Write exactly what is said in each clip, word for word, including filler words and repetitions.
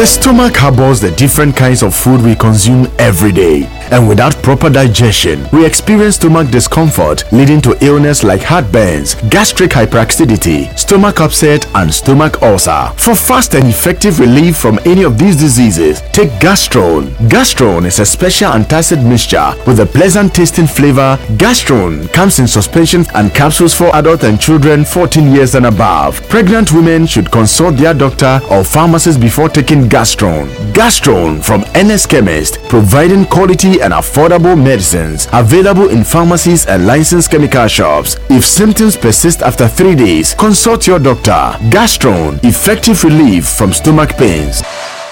The stomach harbors the different kinds of food we consume every day, and without proper digestion, we experience stomach discomfort leading to illness like heartburns, gastric hyperacidity, stomach upset, and stomach ulcer. For fast and effective relief from any of these diseases, take Gastrone. Gastrone is a special antacid mixture with a pleasant tasting flavor. Gastrone comes in suspension and capsules for adults and children fourteen years and above. Pregnant women should consult their doctor or pharmacist before taking Gastrone. Gastrone from N S Chemist, providing quality and affordable medicines, available in pharmacies and licensed chemical shops. If symptoms persist after three days, consult your doctor. Gastrone, effective relief from stomach pains.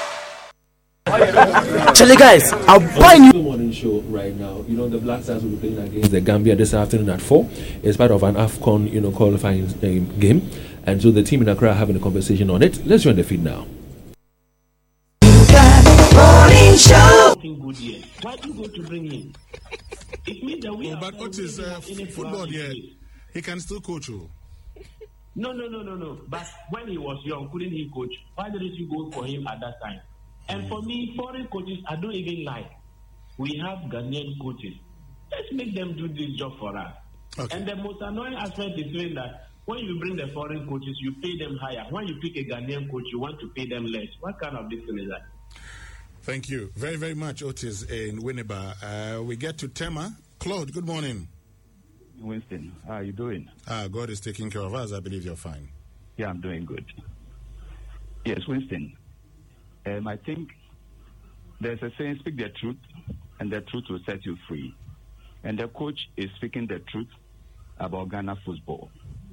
Actually, guys, I'll buy you. The morning show right now. You know, the Black Stars will be playing against the Gambia this afternoon at four. It's part of an AFCON, you know, qualifying uh, game, and so the team in Accra are having a conversation on it. Let's join the feed now. Morning show. Good here. Why do you go to bring him? It means that we oh, are. But what is uh, football here? He can still coach you. No, no, no, no, no. But when he was young, couldn't he coach? Why didn't you go for him at that time? And for me, foreign coaches, I don't even like. We have Ghanaian coaches. Let's make them do this job for us. Okay. And the most annoying aspect is saying that when you bring the foreign coaches, you pay them higher. When you pick a Ghanaian coach, you want to pay them less. What kind of this thing is that? Thank you very, very much, Otis in Winneba. Uh, we get to Tema. Claude, good morning. Winston, how are you doing? Ah, God is taking care of us. I believe you're fine. Yeah, I'm doing good. Yes, Winston. Um, I think there's a saying, speak the truth, and the truth will set you free. And the coach is speaking the truth about Ghana football.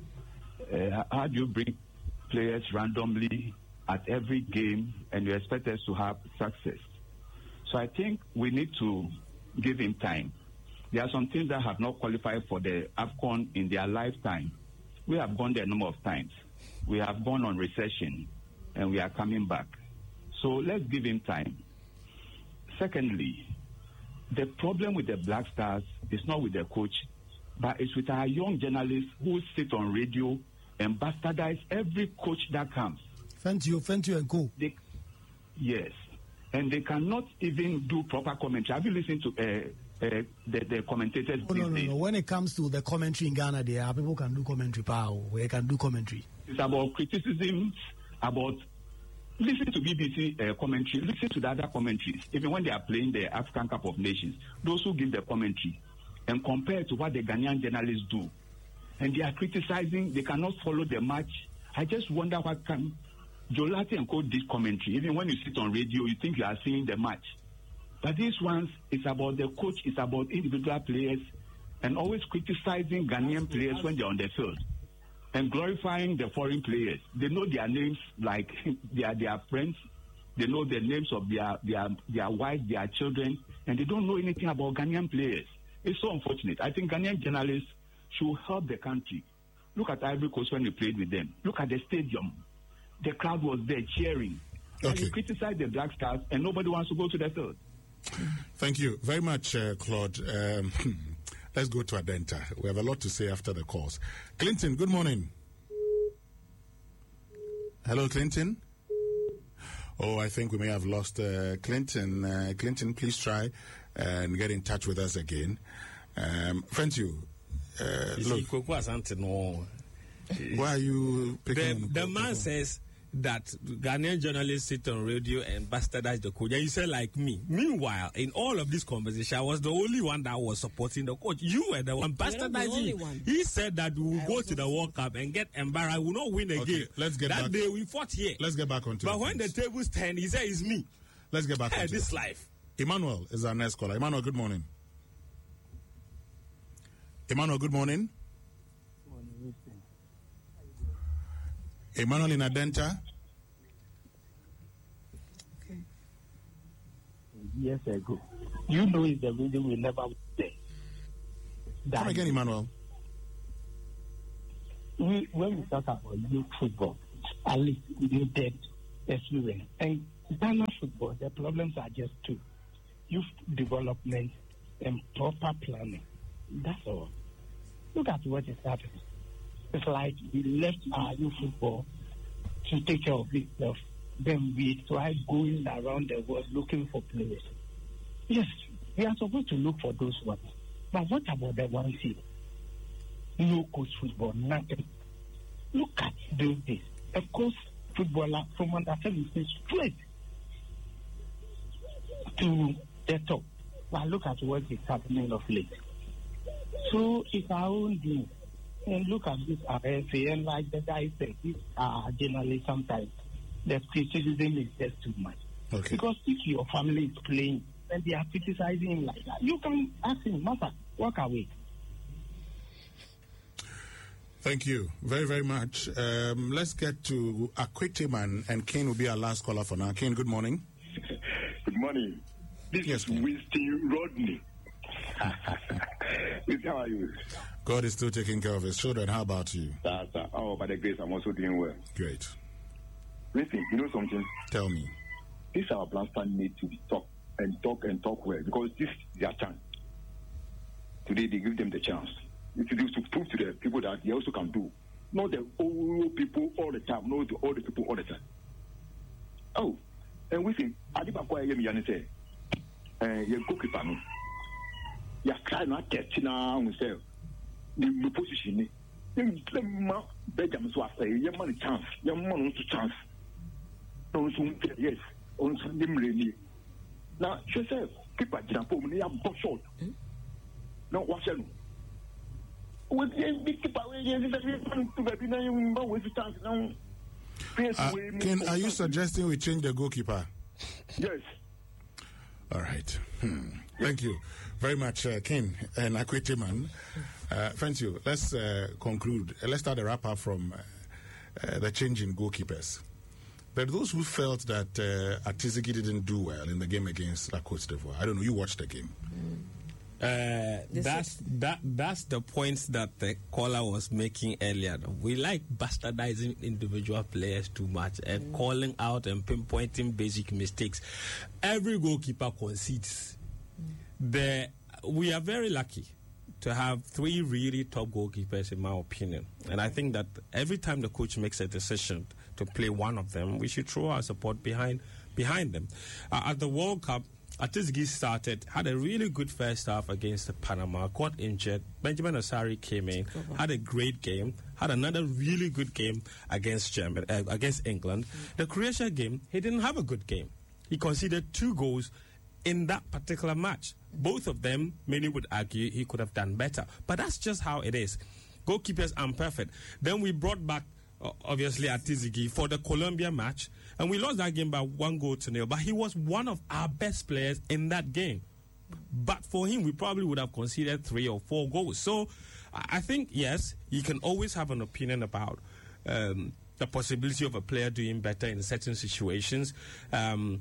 Uh, how do you bring players randomly at every game and you expect us to have success? So I think we need to give him time. There are some things that have not qualified for the AFCON in their lifetime. We have gone there a number of times. We have gone on recession, and we are coming back. So let's give him time. Secondly, the problem with the Black Stars is not with the coach, but it's with our young journalists who sit on radio and bastardize every coach that comes. Thank you, thank you, and go. They, yes, and they cannot even do proper commentary. Have you listened to uh, uh, the, the commentators? Oh, no, no, no. When it comes to the commentary in Ghana, there are people who can do commentary, power. They can do commentary. It's about criticism, about listen to B B C uh, commentary, listen to the other commentaries, even when they are playing the African Cup of Nations, those who give the commentary, and compare to what the Ghanaian journalists do. And they are criticizing, they cannot follow the match. I just wonder what can Jolati and Co did commentary. Even when you sit on radio, you think you are seeing the match. But these ones, it's about the coach, it's about individual players, and always criticizing Ghanaian players when they're on the field, and glorifying the foreign players. They know their names like they are their friends. They know the names of their, their, their wives, their children, and they don't know anything about Ghanaian players. It's so unfortunate. I think Ghanaian journalists should help the country. Look at Ivory Coast when we played with them. Look at the stadium. The crowd was there cheering. Okay. And you criticize the Black Stars, and nobody wants to go to the field. Thank you very much, uh, Claude. Um, let's go to Adenta. We have a lot to say after the calls. Clinton, good morning. Hello, Clinton. Oh, I think we may have lost uh, Clinton. Uh, Clinton, please try and get in touch with us again. Um, friends, you. Uh, look, why are you picking the, the man says that Ghanaian journalists sit on radio and bastardize the coach. And you said like me. Meanwhile, in all of this conversation, I was the only one that was supporting the coach. You were the one bastardizing. One. He said that we will I go to the World Cup and get embarrassed. We will not win again. Okay, let's get that back. day we fought here. Let's get back on to But when things. the tables turn, he said it's me. Let's get back on this life. Emmanuel is our next caller. Emmanuel, good morning. Emmanuel, good morning. Emmanuel in Adenta. Okay. Years ago. You know it's the reason we never went there. Come again, Emmanuel. We, when we talk about youth football, at least we did experience. And Ghana football, the problems are just two. Youth development and proper planning. That's all. Look at what is happening. It's like we left our youth football to take care of itself. then we try going around the world looking for players. Yes, we are supposed to look for those ones. But what about the ones here? No coach football, nothing. Look at those days. Of course, footballer from under seventeen straight to the top. But look at what is happening of late. So it's our own doing. And look at this R F A, and like the guy said, these are generally sometimes the criticism is just too much. Okay. Because if your family is playing and they are criticizing him like that, you can ask him, Master, walk away. Thank you very, very much. Um, let's get to Akwetiman, and Kane will be our last caller for now. Kane, good morning. Good morning. This yes, is Winston Rodney. How are you? God is still taking care of his children. How about you? That's, uh, oh, by the grace, I'm also doing well. Great. Listen, you know something? Tell me. This our blaster need to talk and talk and talk well, because this is their chance. Today they give them the chance. It is to prove to the people that they also can do. Not the old people all the time, not the old people all the time. Oh, and we think, Adibakwa Yemi say, you goalkeeper no. You try not to get now himself. The position, the man, Benjamin was a young man chance, young man to chance. Yes, on some really. Now, she said, keep a jump over the box short. No, what's it? With the big keeper, uh, Ken, are you suggesting we change the goalkeeper? Yes. All right. Hmm. Thank you very much, uh, Ken and Akwetiman. Uh, thank you. Let's uh, conclude. Uh, let's start a wrap up from uh, uh, the change in goalkeepers. There are those who felt that uh, Atizigi didn't do well in the game against La Côte d'Ivoire. I don't know. You watched the game. Mm. Uh, that's that. That's the points that the caller was making earlier. We like bastardizing individual players too much and mm. calling out and pinpointing basic mistakes. Every goalkeeper concedes. Mm. The we are very lucky to have three really top goalkeepers, in my opinion. And I think that every time the coach makes a decision to play one of them, we should throw our support behind behind them. Uh, at the World Cup, Atizigi started, had a really good first half against Panama, got injured. Benjamin Asari came in, had a great game, had another really good game against Germany, uh, against England. Mm. The Croatia game, he didn't have a good game. He conceded two goals in that particular match. Both of them, many would argue he could have done better. But that's just how it is. Goalkeepers aren't perfect. Then we brought back, uh, obviously, Atizigi for the Colombia match. And we lost that game by one goal to nil. But he was one of our best players in that game. But for him, we probably would have conceded three or four goals. So I think, yes, you can always have an opinion about um, the possibility of a player doing better in certain situations. Um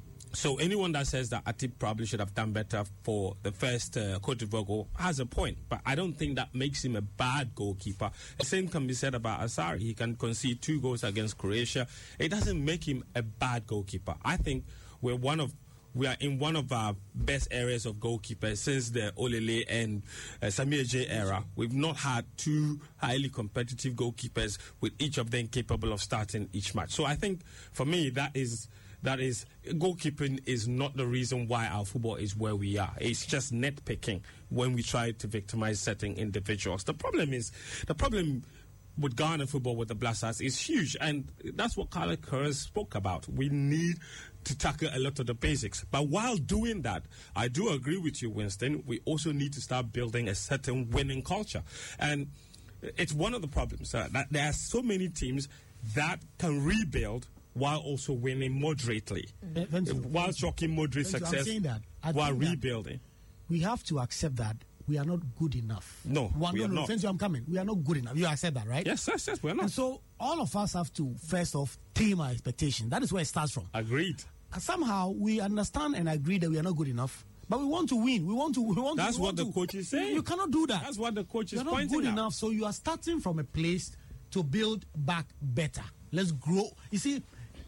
So anyone that says that Atib probably should have done better for the first uh, Cote d'Ivoire goal has a point. But I don't think that makes him a bad goalkeeper. The same can be said about Asari. He can concede two goals against Croatia. It doesn't make him a bad goalkeeper. I think we're one of we are in one of our best areas of goalkeepers since the Olele and uh, Samir J era. We've not had two highly competitive goalkeepers with each of them capable of starting each match. So I think for me that is. That is, goalkeeping is not the reason why our football is where we are. It's just nitpicking when we try to victimize certain individuals. The problem is, the problem with Ghana football, with the Black Stars, is huge. And that's what Carla Curran spoke about. We need to tackle a lot of the basics. But while doing that, I do agree with you, Winston, we also need to start building a certain winning culture. And it's one of the problems, uh, that there are so many teams that can rebuild while also winning moderately, mm-hmm. while shocking moderate Venture, success, I'm saying that. I while rebuilding. We have to accept that we are not good enough. No, One, we no, are no, not. Venture, I'm coming. We are not good enough. You accept that, right? Yes, yes, yes, we are not. And so all of us have to, first off, tame our expectation. That is where it starts from. Agreed. And somehow we understand and agree that we are not good enough. But we want to win. We want to. We want. That's to, we what want the to. coach is saying. You cannot do that. That's what the coach is You're not pointing good out. enough. So you are starting from a place to build back better. Let's grow. You see,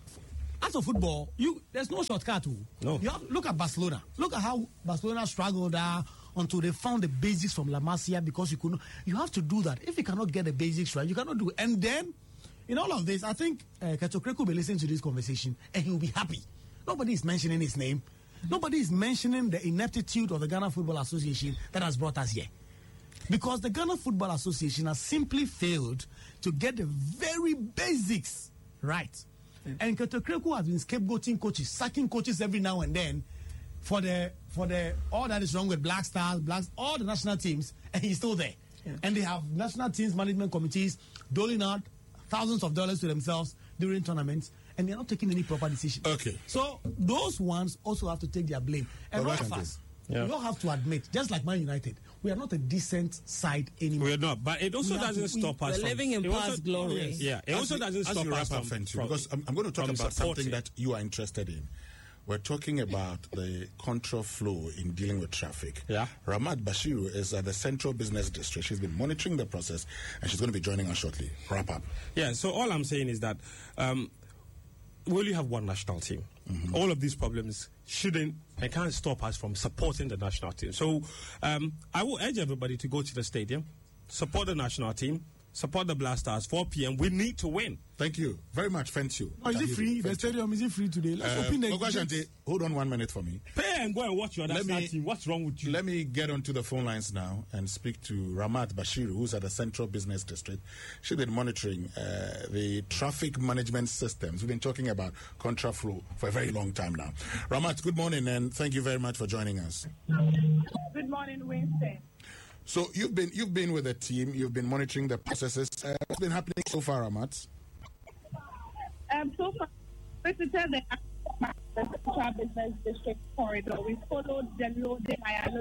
as a football, you there's no shortcut. No. You have, look at Barcelona. Look at how Barcelona struggled uh, until they found the basics from La Masia, because you could. You have to do that. If you cannot get the basics right, you cannot do it. And then in all of this, I think uh, Keto Kreko will be listening to this conversation and he will be happy. Nobody is mentioning his name. Nobody is mentioning the ineptitude of the Ghana Football Association that has brought us here. Because the Ghana Football Association has simply failed to get the very basics right. Mm. And Keto Kreko has been scapegoating coaches, sacking coaches every now and then for the for the all that is wrong with Black Stars, Blacks, all the national teams, and he's still there. Yeah. And they have national teams management committees doling out thousands of dollars to themselves during tournaments, and they're not taking any proper decisions. Okay. So those ones also have to take their blame. And all of us, yeah. we all have to admit, just like Man United, we are not a decent side anymore. We are not, but it also doesn't to, stop we, us. We're from, living in past also, glory. Yes. Yeah, it as also we, doesn't stop us from, from, from because I'm, I'm going to talk about supporting. something that you are interested in. We're talking about the contra flow in dealing with traffic. Yeah. Ramat Bashiru is at the Central Business District. She's been monitoring the process, and she's going to be joining us shortly. Wrap up. Yeah, so all I'm saying is that um, we only have one national team. Mm-hmm. All of these problems shouldn't and can't stop us from supporting the national team. So um, I will urge everybody to go to the stadium, support the national team, support the Black Stars. four p.m. We need to win. Thank you very much, Fentu. Oh, is it free? The stadium, is it free today? Let's uh, open the Ogwashante, hold on one minute for me. Pay and go and watch your national team. What's wrong with you? Let me get onto the phone lines now and speak to Ramat Bashiru, who's at the Central Business District. She's been monitoring uh, the traffic management systems. We've been talking about contra flow for a very long time now. Ramat, good morning, and thank you very much for joining us. Good morning, Winston. So you've been you've been with the team. You've been monitoring the processes. Uh, what's been happening so far, Ramat? Um, so far, visited the Central Business District corridor. We followed the loading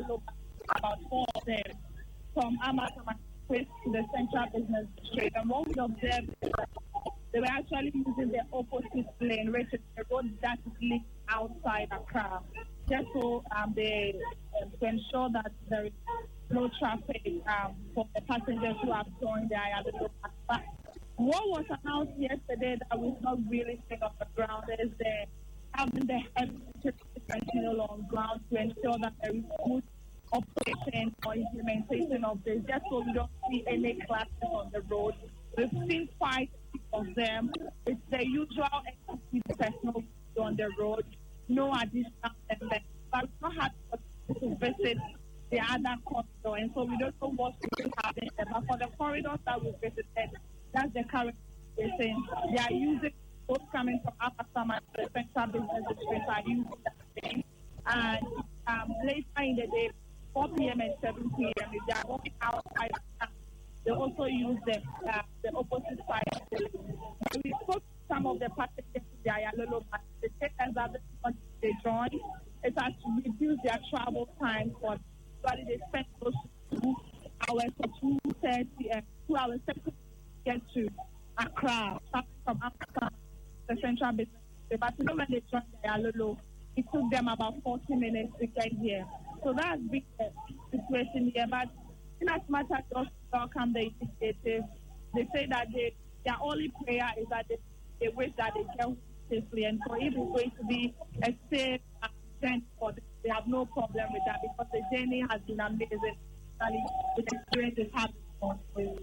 about four of them from Amatama to the Central Business District. And what we observed is that they were actually using the opposite lane, which is the road that is linked outside Accra, just so um, they um, to ensure that there is no traffic um, for the passengers who have joined the Ayalolo. But what was announced yesterday that we've not really seen on the ground is the having the heavy personnel on ground to ensure that there is smooth operation or implementation of this, just so we don't see any clashes on the road. We've seen quite a few of them. It's the usual N C C personnel on the road, no additional members. But we've not had to visit the other corridor, and so we don't know what's really happening there. But for the corridors that we visited, that's the current situation. They are using those coming from Upper Summer to the Central Business District are using that thing. And um, later in the day, four p.m. and seven p.m., if they are walking outside, they also use the, uh, the opposite side of the lane. We spoke to some of the passengers in the Ayalolo, but the takers that they join, it has reduced their travel time for but they spend those two hours or two thirty and two hours to get to Accra, from Accra, the Central Business. But you know when they joined the Ayalolo, it took them about forty minutes to get here. So that's been the situation here. But in as much as they welcome the initiative, they say that they, their only prayer is that they, they wish that they get safely. And so if it's going to be a safe journey for them, they have no problem with that because the journey has been amazing. The experience is happening.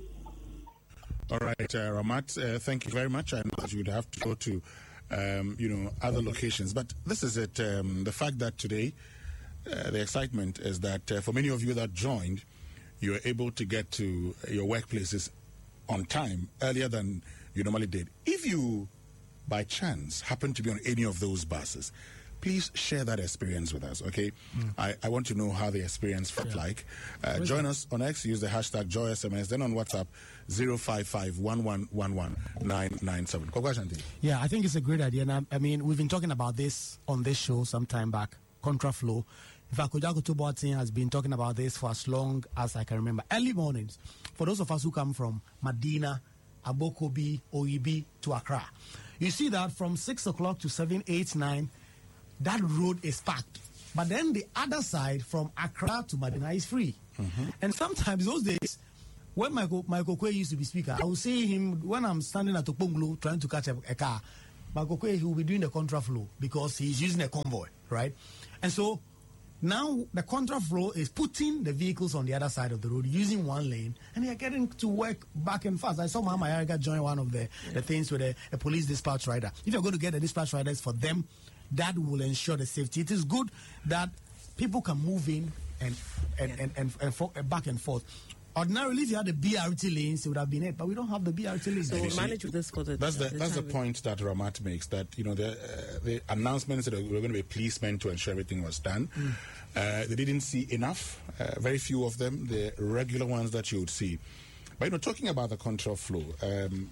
All right, uh, Ramat, uh, thank you very much. I know that you'd have to go to, um, you know, other locations. But this is it. Um, the fact that today, uh, the excitement is that uh, for many of you that joined, you were able to get to your workplaces on time, earlier than you normally did. If you, by chance, happen to be on any of those buses, please share that experience with us, okay? Mm. I, I want to know how the experience felt yeah. like. Uh, join us on X, use the hashtag JoySMS, then on WhatsApp, zero five five, one one one one, nine nine seven. Yeah, I think it's a great idea. And I, I mean, we've been talking about this on this show some time back, contraflow. In fact, Kojako Tuboatin has been talking about this for as long as I can remember. Early mornings, for those of us who come from Medina, Abokobi, Oibi to Accra, you see that from six o'clock to seven, eight, nine, that road is packed. But then the other side from Accra to Medina is free. Mm-hmm. And sometimes those days, when Michael Michael Kwe used to be speaker, I will see him when I'm standing at Oponglo trying to catch a, a car. Michael Kwe, he will be doing the contraflow because he's using a convoy, right? And so Now the contra flow is putting the vehicles on the other side of the road using one lane, and they are getting to work back and fast. I saw Mama Yarga join one of the, yeah. the things with a, a police dispatch rider. If you're going to get a dispatch riders for them, that will ensure the safety. It is good that people can move in and and, yeah. and, and, and, and, for, and back and forth. Ordinarily, if you had the B R T lanes, it would have been it, but we don't have the B R T lanes. So we'll manage with this for the. That's the, the that's the point that Ramat makes. That you know the uh, the announcements that there were going to be policemen to ensure everything was done. Mm. Uh, they didn't see enough. Uh, very few of them, the regular ones that you would see. But you know, talking about the control flow, um,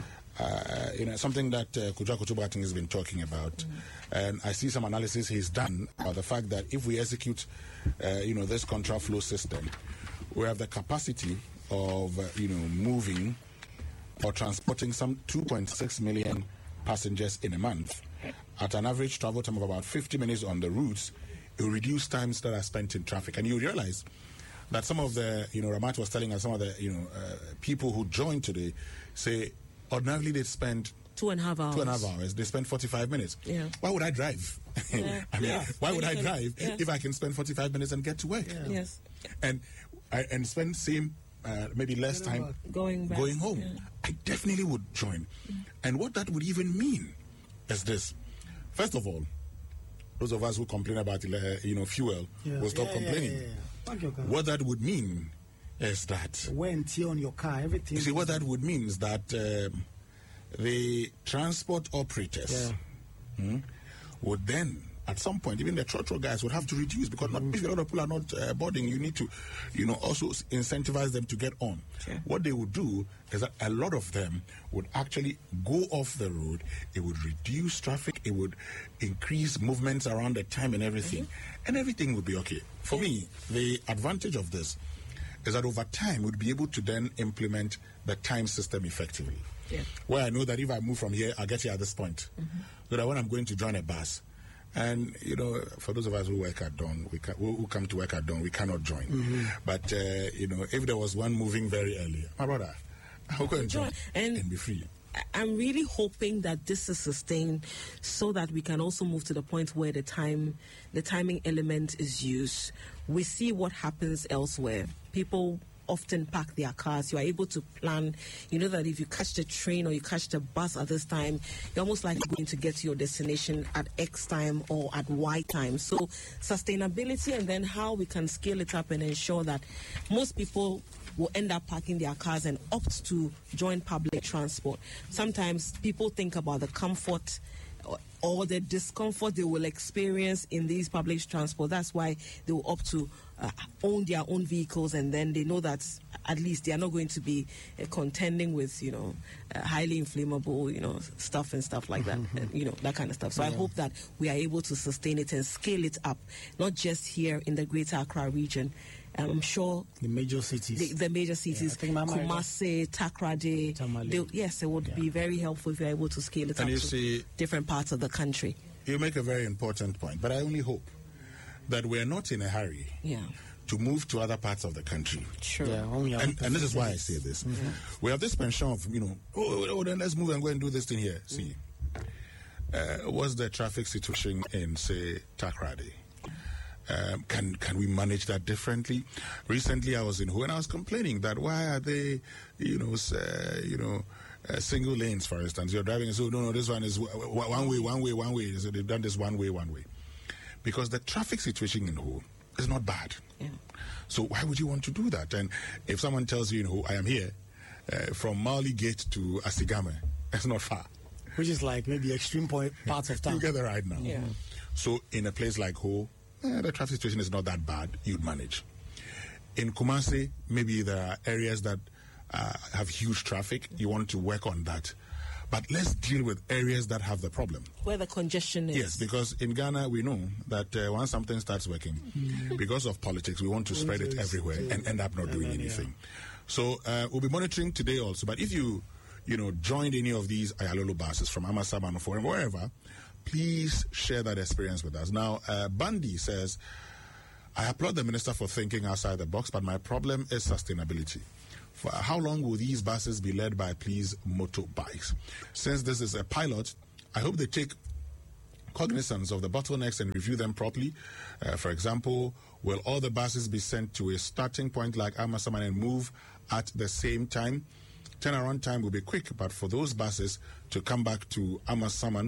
uh, you know, something that uh, Kuja Kutubating has been talking about, mm. and I see some analysis he's done about the fact that if we execute, uh, you know, this control flow system, we have the capacity of, uh, you know, moving or transporting some two point six million passengers in a month. At an average travel time of about fifty minutes on the routes, it will reduce times that are spent in traffic. And you realize that some of the, you know, Ramat was telling us, some of the, you know, uh, people who joined today say ordinarily they spend two and a half hours. Two and a half hours. They spend forty-five minutes. Yeah. Why would I drive? Yeah. I mean, yeah. why would and I can, drive yeah. if I can spend forty-five minutes and get to work? Yeah. Yes. And I, and spend same uh, maybe less time going back. going home. Yeah. I definitely would join. Mm. And what that would even mean is this: first of all, those of us who complain about uh, you know fuel yeah. will stop yeah, complaining. Yeah, yeah, yeah. What that would mean is that wear and tear on your car, everything. You see, what that would mean is that um, the transport operators yeah. hmm, would then, at some point, even the trotro guys would have to reduce, because mm-hmm. not, if a lot of people are not uh, boarding, you need to, you know, also incentivize them to get on. Sure. What they would do is that a lot of them would actually go off the road. It would reduce traffic. It would increase movements around the time and everything, mm-hmm. and everything would be okay. For yeah. me, the advantage of this is that over time we'd be able to then implement the time system effectively. Yeah. Where I know that if I move from here, I'll get here at this point. Mm-hmm. So that when I'm going to join a bus, and, you know, for those of us who work at dawn, we can, who come to work at dawn, we cannot join. Mm-hmm. But, uh, you know, if there was one moving very early, my brother, I'll go and join and, and be free. I'm really hoping that this is sustained so that we can also move to the point where the time, the timing element is used. We see what happens elsewhere. People often park their cars. You are able to plan. You know that if you catch the train or you catch the bus at this time, you're almost likely going to get to your destination at X time or at Y time. So sustainability, and then how we can scale it up and ensure that most people will end up parking their cars and opt to join public transport. Sometimes people think about the comfort or, or the discomfort they will experience in these public transport. That's why they will opt to uh, own their own vehicles, and then they know that at least they are not going to be uh, contending with, you know, uh, highly inflammable, you know, stuff and stuff like that, uh, you know, that kind of stuff. So yeah. I hope that we are able to sustain it and scale it up, not just here in the Greater Accra region. Um, I'm sure the major cities, the, the major cities, yeah, Kumasi, Takoradi, they, yes, it would yeah. be very helpful if you're able to scale it and up you to see, different parts of the country. You make a very important point, but I only hope that we're not in a hurry yeah. to move to other parts of the country. Sure. Yeah, and, and this is why I say this. Mm-hmm. We have this pension of, you know, oh, oh, then let's move and go and do this thing here. Mm-hmm. See, uh, what's the traffic situation in, say, Takoradi? Um, can can we manage that differently? Recently, I was in Ho and I was complaining that why are they, you know, uh, you know, uh, single lanes, for instance. You're driving and so no, no, this one is w- w- one way, one way, one way. So they've done this one way, one way, because the traffic situation in Ho is not bad. Yeah. So why would you want to do that? And if someone tells you, you know, I am here uh, from Marley Gate to Asigame, it's not far. Which is like maybe extreme point parts of town. You get the right now. Yeah. So in a place like Ho, Eh, the traffic situation is not that bad. You'd manage. In Kumasi, maybe there are areas that uh, have huge traffic. You want to work on that. But let's deal with areas that have the problem. Where the congestion is. Yes, because in Ghana, we know that uh, once something starts working, mm-hmm. because of politics, we want to spread it everywhere and end up not doing anything. So uh, we'll be monitoring today also. But if you, you know, joined any of these Ayalolo buses from Amasaman or wherever, please share that experience with us. Now, uh, Bundy says, I applaud the minister for thinking outside the box, but my problem is sustainability. For how long will these buses be led by police motorbikes? Since this is a pilot, I hope they take cognizance of the bottlenecks and review them properly. Uh, for example, will all the buses be sent to a starting point like Amasaman and move at the same time? Turnaround time will be quick, but for those buses to come back to Amasaman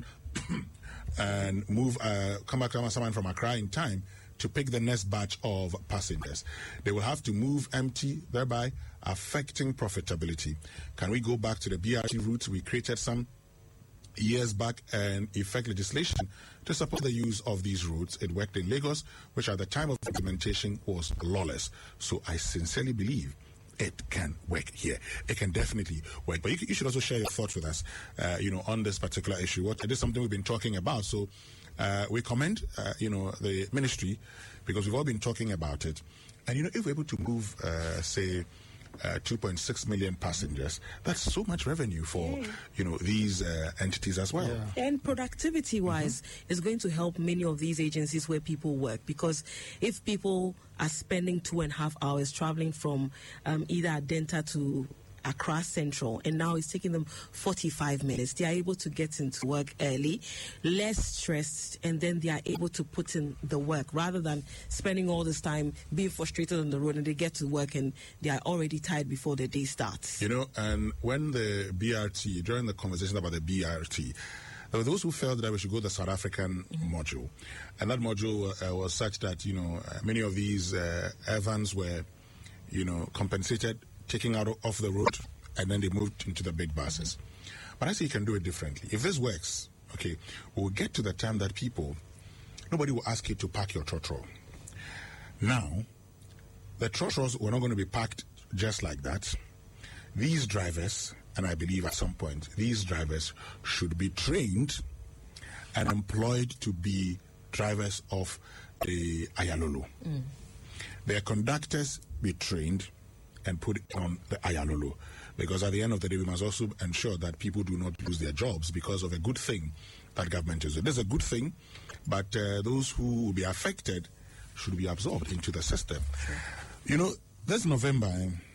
and move, uh, come back to Amasaman from Accra in time to pick the next batch of passengers, they will have to move empty, thereby affecting profitability. Can we go back to the B R T routes we created some years back and effect legislation to support the use of these routes? It worked in Lagos, which at the time of implementation was lawless. So I sincerely believe it can work here. It can definitely work. But you, you should also share your thoughts with us, uh, you know, on this particular issue. What it is something we've been talking about. So uh, we commend, uh, you know, the ministry, because we've all been talking about it. And, you know, if we're able to move, uh, say, Uh, two point six million passengers, that's so much revenue for yeah. you know these uh, entities as well. Yeah. And productivity wise mm-hmm. is going to help many of these agencies where people work, because if people are spending two and a half hours traveling from um, either Adenta to Accra Central, and now it's taking them forty-five minutes. They are able to get into work early, less stressed, and then they are able to put in the work rather than spending all this time being frustrated on the road, and they get to work and they are already tired before the day starts. You know, and when the B R T, during the conversation about the B R T, there were those who felt that we should go the South African mm-hmm. module. And that module uh, was such that, you know, uh, many of these uh, Evans were, you know, compensated, taking out off the road, and then they moved into the big buses. Mm-hmm. But I say you can do it differently. If this works, okay, we'll get to the time that people, nobody will ask you to park your trotro. Now, the trotros were not going to be parked just like that. These drivers, and I believe at some point, these drivers should be trained and employed to be drivers of the Ayalolo. Mm. Their conductors be trained and put it on the Ayalolo. Because at the end of the day, we must also ensure that people do not lose their jobs because of a good thing that government is doing. There's a good thing, but uh, those who will be affected should be absorbed into the system. Sure. You know, this November,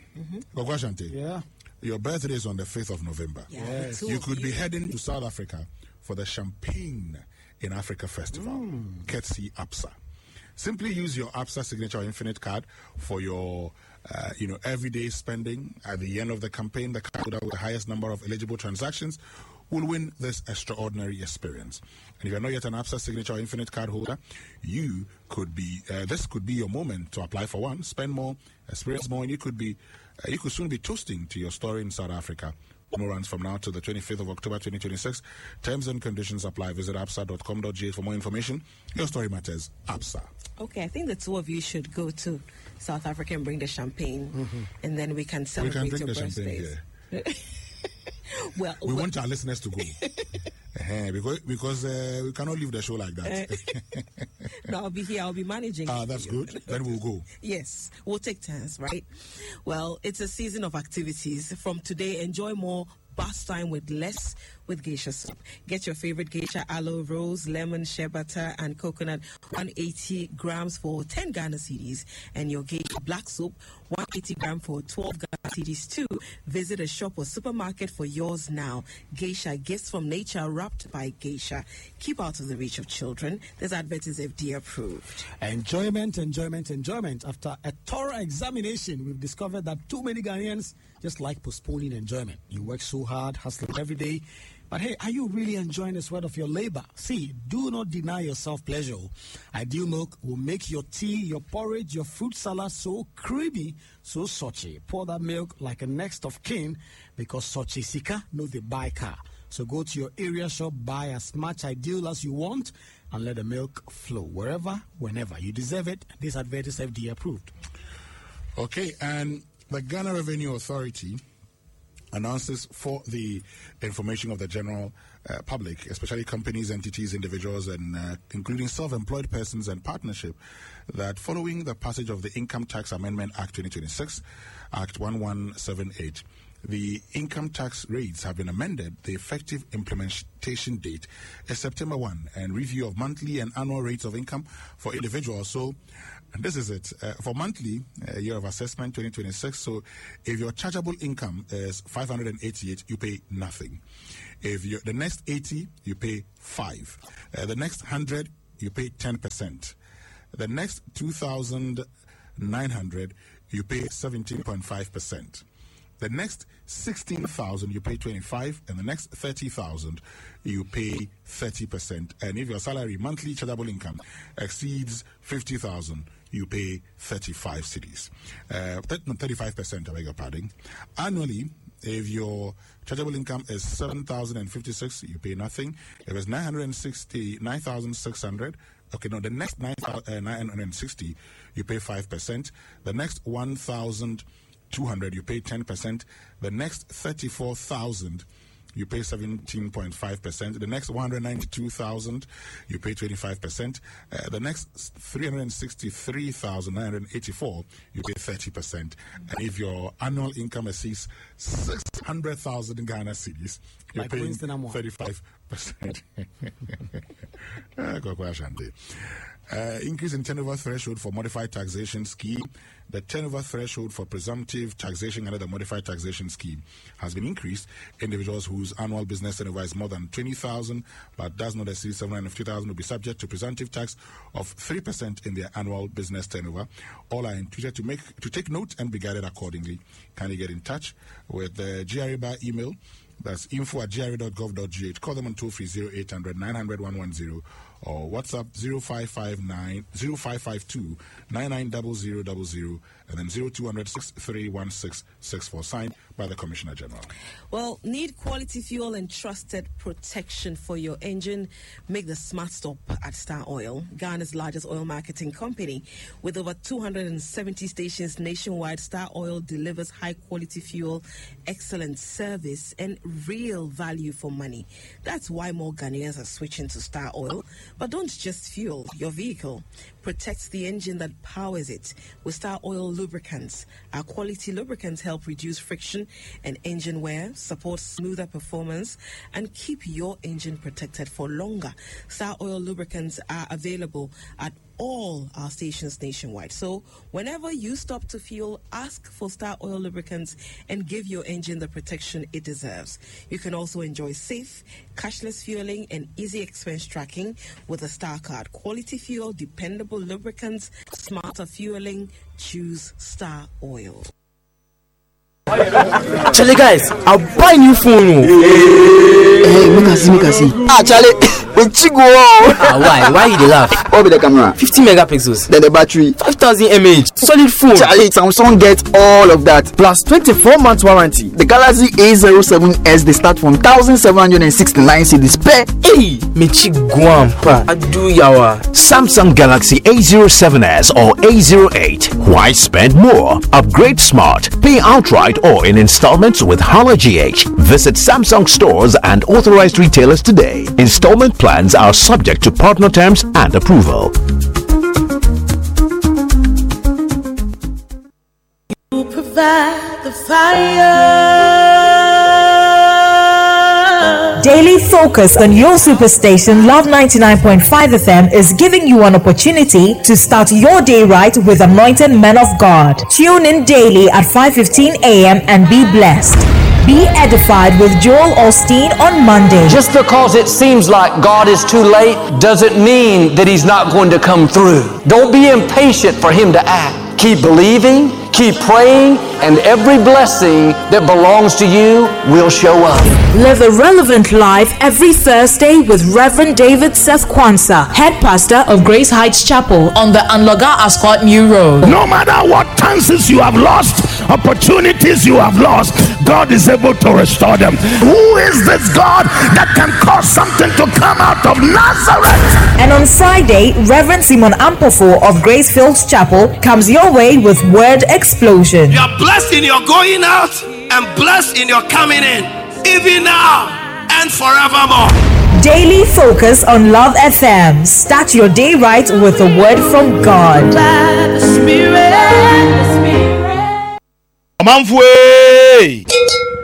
mm-hmm. yeah. your birthday is on the fifth of November. Yeah, yes. You could be heading to South Africa for the Champagne in Africa Festival, mm. courtesy ABSA. Simply use your ABSA Signature Infinite card for your uh, you know, everyday spending. At the end of the campaign, the card with the highest number of eligible transactions will win this extraordinary experience. And if you're not yet an ABSA Signature Infinite card holder, you could be, uh, this could be your moment to apply for one, spend more, experience more, and you could be, uh, you could soon be toasting to your story in South Africa. No runs from now to the twenty-fifth of October twenty twenty-six. Terms and conditions apply. Visit absa dot com dot g a for more information. Your story matters. ABSA. Okay, I think the two of you should go to South Africa and bring the champagne, mm-hmm. and then we can celebrate we can your drink the birthdays. Champagne here. well, we well, want our listeners to go uh-huh, because because uh, we cannot leave the show like that. Uh, no, I'll be here. I'll be managing. Ah, that's good. Then we'll go. Yes, we'll take turns, right? Well, it's a season of activities. From today, enjoy more bath time with less with geisha soup. Get your favorite geisha aloe, rose, lemon, shea butter, and coconut, one hundred eighty grams for ten Ghana cedis, and your geisha black soup, one hundred eighty grams for twelve Ghana cedis too. Visit a shop or supermarket for yours now. Geisha, gifts from nature wrapped by geisha. Keep out of the reach of children. This advert is F D A approved. Enjoyment, enjoyment, enjoyment. After a thorough examination, we've discovered that too many Ghanaians just like postponing enjoyment. You work so hard, hustling every day. But hey, are you really enjoying the sweat of your labor? See, do not deny yourself pleasure. Ideal Milk will make your tea, your porridge, your fruit salad so creamy, so sochi. Pour that milk like a next of kin, because sochi sika no they buy car. So go to your area shop, buy as much Ideal as you want, and let the milk flow wherever, whenever. You deserve it. This advert is F D A approved. Okay, and the Ghana Revenue Authority announces for the information of the general uh, public, especially companies, entities, individuals, and uh, including self-employed persons and partnership, that following the passage of the Income Tax Amendment Act twenty twenty-six, Act eleven seventy-eight, the income tax rates have been amended. The effective implementation date is September first, and review of monthly and annual rates of income for individuals. So, and this is it. Uh, for monthly, uh, year of assessment twenty twenty-six, so if your chargeable income is five hundred eighty-eight, you pay nothing. If you're the next eighty, you pay five. Uh, the next one hundred, you pay ten percent. The next two thousand nine hundred, you pay seventeen point five percent. The next sixteen thousand, you pay twenty-five, and the next thirty thousand, you pay thirty percent. And if your salary, monthly chargeable income, exceeds fifty thousand, you pay thirty-five cedis. Uh, thirty-five percent, I beg your pardon. Annually, if your chargeable income is seven thousand fifty-six, you pay nothing. If it's nine hundred sixty, nine thousand six hundred, okay, no, the next nine hundred sixty, you pay five percent. The next one thousand two hundred, you pay ten percent. The next thirty-four thousand, you pay seventeen point five percent. The next one hundred ninety-two thousand, you pay twenty-five percent. Uh, the next three hundred sixty-three thousand nine hundred eighty-four, you pay thirty percent. And if your annual income exceeds six hundred thousand Ghana cedis, you're like paying thirty-five percent. Uh, increase in turnover threshold for modified taxation scheme. The turnover threshold for presumptive taxation under the modified taxation scheme has been increased. Individuals whose annual business turnover is more than twenty thousand but does not exceed seven hundred fifty thousand will be subject to presumptive tax of three percent in their annual business turnover. All are intuited to make to take note and be guided accordingly. Kindly get in touch with the G R A by email. That's info at g r a dot gov dot g h. Call them on toll free zero eight hundred nine hundred one one zero or WhatsApp zero five five nine zero five five two nine nine zero zero zero zero and then zero two hundred six three one six six four. Signed by the Commissioner General. Well, need quality fuel and trusted protection for your engine? Make the smart stop at Star Oil, Ghana's largest oil marketing company. With over two hundred seventy stations nationwide, Star Oil delivers high quality fuel, excellent service, and real value for money. That's why more Ghanaians are switching to Star Oil. But don't just fuel your vehicle. Protect the engine that powers it with Star Oil lubricants. Our quality lubricants help reduce friction and engine wear, support smoother performance, and keep your engine protected for longer. Star Oil lubricants are available at all our stations nationwide. So whenever you stop to fuel, ask for Star Oil lubricants and give your engine the protection it deserves. You can also enjoy safe, cashless fueling and easy expense tracking with a Star Card. Quality fuel, dependable lubricants, smarter fueling. Choose Star Oil. Charlie, guys, I'll buy new phone. Hey, make us see, make us see. Ah, Charlie, when you go, ah, why? Why you laugh? What be the camera? fifty megapixels. Then the battery, five thousand milliamp hours. Solid phone. Charlie, Samsung gets all of that. Plus twenty-four months warranty. The Galaxy A zero seven S, they start from one thousand seven hundred sixty-nine cedis per. Hey, me chi guampa. Adu yawa. Samsung Galaxy A zero seven S or A zero eight. Why spend more? Upgrade smart. Pay outright or in installments with Hala G H. Visit Samsung stores and authorized retailers today. Installment plans are subject to partner terms and approval. You provide the fire. Daily focus on your superstation Love ninety-nine point five F M is giving you an opportunity to start your day right with anointed men of God. Tune in daily at five fifteen a.m. and be blessed. Be edified with Joel Osteen on Monday. Just because it seems like God is too late doesn't mean that He's not going to come through. Don't be impatient for Him to act. Keep believing, keep praying, and every blessing that belongs to you will show up. Live a relevant life every Thursday with Reverend David Seth Kwanzaa, head pastor of Grace Heights Chapel on the Anloga Ascot New Road. No matter what chances you have lost, opportunities you have lost, God is able to restore them. Who is this God that can cause something to come out of Nazareth? And on Friday, Reverend Simon Ampofo of Grace Fields Chapel comes your way with Word Explosion. You are blessed in your going out and blessed in your coming in, even now and forevermore. Daily focus on Love F M. Start your day right with a word from God. By the Spirit, the Spirit. Amanfwe.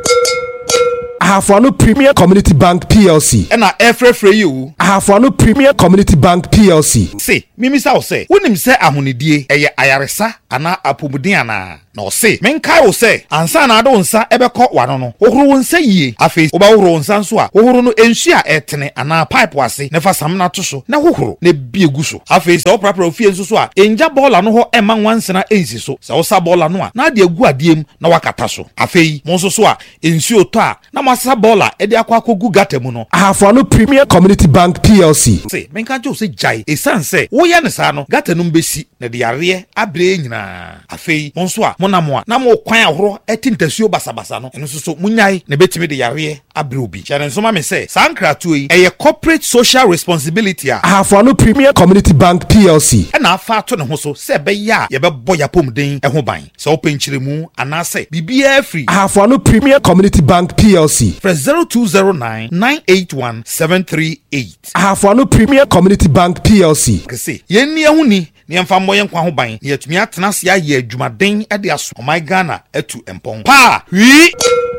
Ahafano Premier Community Bank P L C. And I every free you. Ahafano Premier Community Bank P L C. Say, Mimi Sao say, when him say Ahunidie, Aya Ayaresa, Ana Apumudiana. No say, Menkai will say, Ansa na don't sa ebe caught one no. Ohuru won say ye, a face oba uro sansua, Ohuru no enshia etene, ana pipe wase, never samna tuso, na Ohuru, ne be guso. A face all proper of fear susua, enja bola no ho eman once na easy so, sa bola noa, na de gua diem na wakataso. A fei, monso soa, ensio toa, na masa bola, ede akwa kogu gatemuno. Ahafano Premier Community Bank P L C. Say, Menka jo say jai, e san say, wo ya nesano, gatenum besi, ne de arie, abre nyina. A fei, monsoa, Monamwa, Namo Kwan Horo, etintasio basabasano, and so munyai, ne betime de yare, abrubi. Sharon Soma me say, Sankra tui, a corporate social responsibility. Ahafano Premier Community Bank P L C. And our fat to the hoso, sebe ya, yaba boya pum ding, and hobain. So open chirimu, and I say, B B A free. Ahafano Premier Community Bank P L C. Press zero two zero nine nine eight one seven three eight. Ahafano Premier Community Bank P L C. Kese, yen ya huni. Ni amfambo yen kwa hoban ni etumi atena se aye adwumaden e de aso my Ghana etu empon pa wi.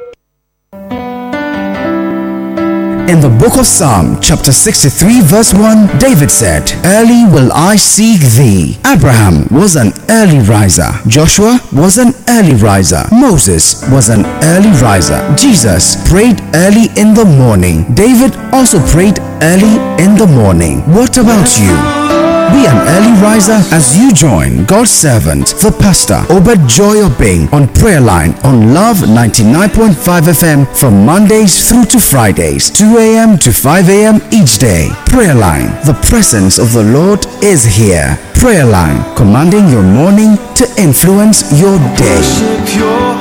In the book of Psalm, chapter sixty-three, verse one, David said, "Early will I seek thee." Abraham was an early riser. Joshua was an early riser. Moses was an early riser. Jesus prayed early in the morning. David also prayed early in the morning. What about you? Be an early riser as you join God's servant, the pastor, Obed Joy Obeng, on Prayer Line on Love ninety-nine point five F M from Mondays through to Fridays, two a m to five a m each day. Prayer Line, the presence of the Lord is here. Prayer Line, commanding your morning to influence your day.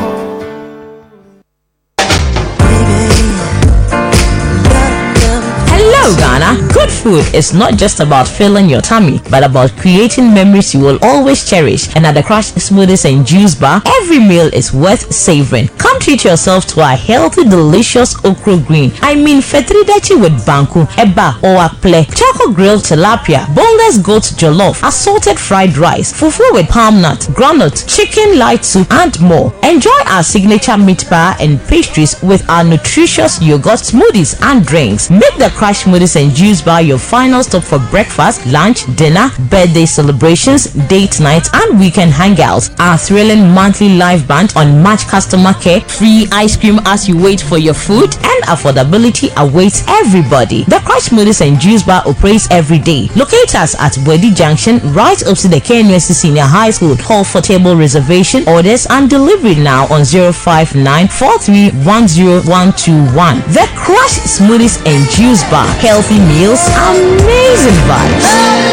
Ghana, good food is not just about filling your tummy, but about creating memories you will always cherish. And at the Crush Smoothies and Juice Bar, every meal is worth savoring. Come treat yourself to a healthy, delicious okra green. I mean, fetridachi with banku, eba or akple, charcoal grilled tilapia, boneless goat jollof, assorted fried rice, fufu with palm nut, groundnut, chicken light soup, and more. Enjoy our signature meat bar and pastries with our nutritious yogurt smoothies and drinks. Make the Crush Smoothies and Juice Bar your final stop for breakfast, lunch, dinner, birthday celebrations, date nights, and weekend hangouts. Our thrilling monthly live band on match customer care, free ice cream as you wait for your food, and affordability awaits everybody. The Crush Smoothies and Juice Bar operates every day. Locate us at Wedi Junction, right opposite the K N U S T Senior High School. Call for table reservation, orders, and delivery now on zero five nine four three one zero one two one. The Crush Smoothies and Juice Bar. Healthy meals, amazing vibes.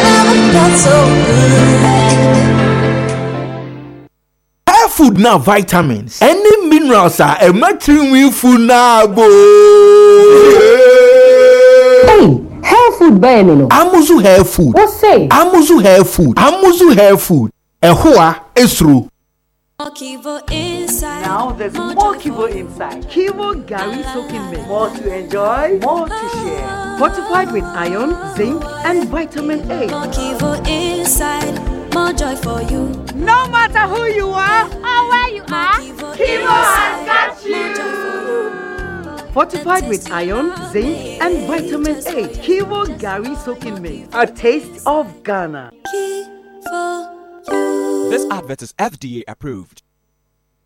Hair food now vitamins. Any minerals are a material food now. Hey, hair food burning. Amuzu hair food. What say? Amuzu hair food. Amuzu hair food. Ehua esru. Kivo inside. Now there's more Kivo inside. Kivo Gary soaking milk. More to enjoy, more to share. Fortified with iron, zinc, and vitamin A. More Kivo inside. More joy for you. No matter who you are or where you are, Kivo, Kivo has got you. Fortified with iron, zinc, and vitamin A. Kivo Gary soaking milk. A taste of Ghana. Kivo. This advert is F D A approved.